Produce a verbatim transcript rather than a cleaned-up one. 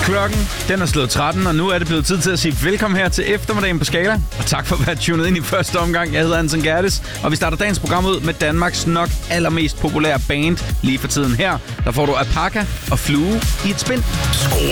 Klokken den er slået tretten, og nu er det blevet tid til at sige velkommen her til eftermiddagen på Skala. Og tak for at være tunet ind i første omgang. Jeg hedder Anton Gerdes, og vi starter dagens program ud med Danmarks nok allermest populære band lige for tiden her. Der får du Alpaca og Flue i et spin. Skru